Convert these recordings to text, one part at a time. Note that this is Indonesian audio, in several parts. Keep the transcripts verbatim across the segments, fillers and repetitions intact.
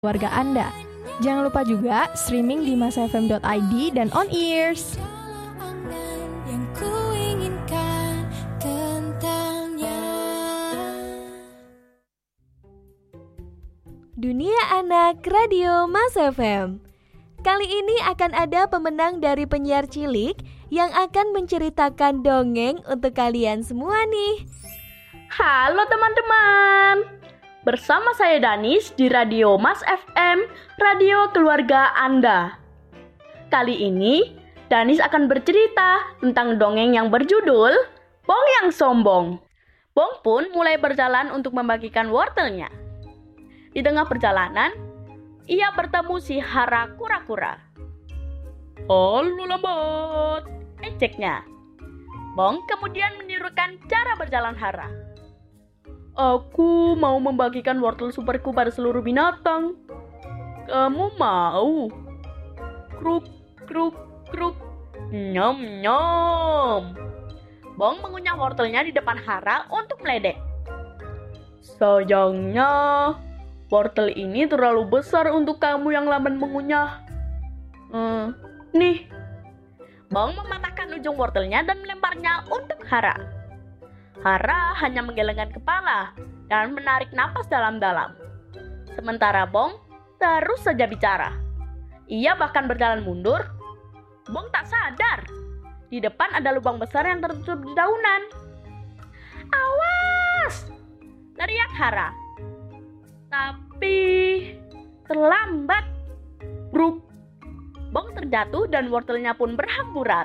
keluarga Anda. Jangan lupa juga streaming di masafm dot i d dan on ears. Dunia Anak Radio Mas F M. Kali ini akan ada pemenang dari penyiar cilik yang akan menceritakan dongeng untuk kalian semua nih. Halo teman-teman, bersama saya Danis di Radio Mas F M, radio keluarga Anda. Kali ini Danis akan bercerita tentang dongeng yang berjudul Bong yang Sombong. Bong pun mulai berjalan untuk membagikan wortelnya. Di tengah perjalanan, ia bertemu si Hara kura-kura. "Halo lambat," ejeknya. Bong kemudian menirukan cara berjalan Hara. "Aku mau membagikan wortel superku pada seluruh binatang. Kamu mau?" Kruk, kruk, kruk. Nyom, nyom. Bong mengunyah wortelnya di depan Hara untuk meledek. "Sayangnya, wortel ini terlalu besar untuk kamu yang lamban mengunyah. Hmm, nih." Bong mematahkan ujung wortelnya dan melemparnya untuk Hara. Hara hanya menggelengkan kepala dan menarik napas dalam-dalam. Sementara Bong terus saja bicara. Ia bahkan berjalan mundur. Bong tak sadar. Di depan ada lubang besar yang tertutup di daunan. "Awas!" teriak Hara. Tapi terlambat. Bruk. Bong terjatuh dan wortelnya pun berhamburan.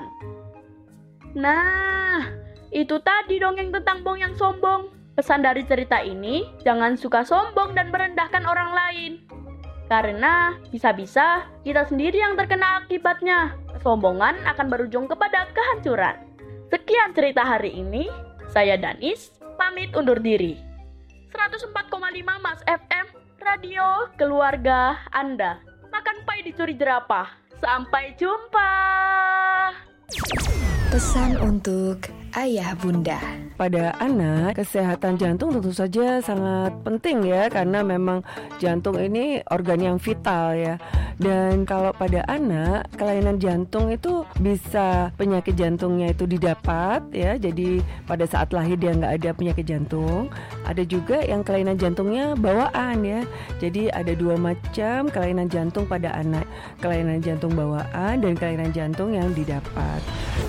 Nah, itu tadi dongeng tentang Bong yang sombong. Pesan dari cerita ini, jangan suka sombong dan merendahkan orang lain. Karena bisa-bisa kita sendiri yang terkena akibatnya. Kesombongan akan berujung kepada kehancuran. Sekian cerita hari ini. Saya Danis, pamit undur diri. seratus empat koma lima Mas F M, radio keluarga Anda. Makan pai dicuri jerapah. Sampai jumpa. Pesan untuk ayah bunda. Pada anak, kesehatan jantung tentu saja sangat penting ya, karena memang jantung ini organ yang vital ya. Dan kalau pada anak, kelainan jantung itu bisa penyakit jantungnya itu didapat ya. Jadi pada saat lahir dia nggak ada penyakit jantung. Ada juga yang kelainan jantungnya bawaan ya. Jadi ada dua macam kelainan jantung pada anak. Kelainan jantung bawaan dan kelainan jantung yang didapat.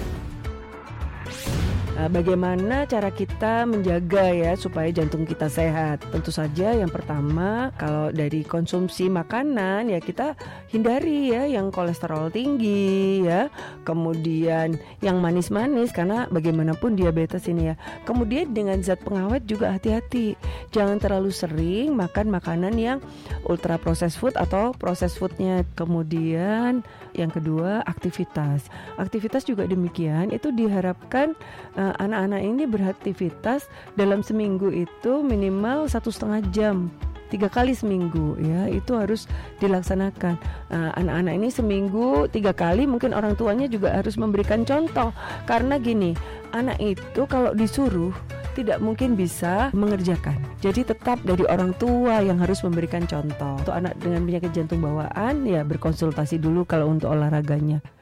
Nah, bagaimana cara kita menjaga ya supaya jantung kita sehat? Tentu saja yang pertama, kalau dari konsumsi makanan ya kita hindari ya yang kolesterol tinggi ya, kemudian yang manis-manis karena bagaimanapun diabetes ini ya. Kemudian dengan zat pengawet juga hati-hati. Jangan terlalu sering makan makanan yang ultra processed food atau processed foodnya. Kemudian yang kedua, aktivitas. Aktivitas juga demikian, itu diharapkan uh, anak-anak ini beraktivitas dalam seminggu itu minimal satu setengah jam, tiga kali seminggu ya, itu harus dilaksanakan. uh, Anak-anak ini seminggu tiga kali, mungkin orang tuanya juga harus memberikan contoh. Karena gini, anak itu kalau disuruh tidak mungkin bisa mengerjakan. Jadi tetap dari orang tua yang harus memberikan contoh. Untuk anak dengan penyakit jantung bawaan ya berkonsultasi dulu kalau untuk olahraganya.